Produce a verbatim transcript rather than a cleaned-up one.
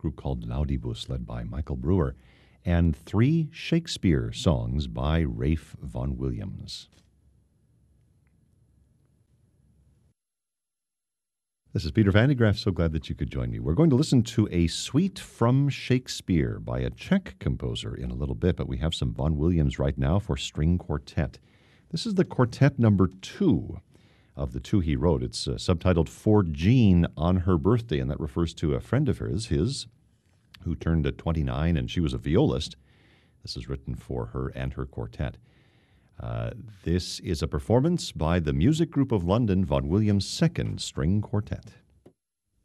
group called Laudibus, led by Michael Brewer, and three Shakespeare songs by Rafe Vaughan Williams. This is Peter Van de Graaff. So glad that you could join me. We're going to listen to a suite from Shakespeare by a Czech composer in a little bit, but we have some Vaughan Williams right now for string quartet. This is the quartet number two of the two he wrote. It's uh, subtitled For Jean on Her Birthday, and that refers to a friend of hers, his, who turned at twenty-nine, and she was a violist. This is written for her and her quartet. Uh, this is a performance by the Music Group of London, Vaughan Williams' Second String Quartet.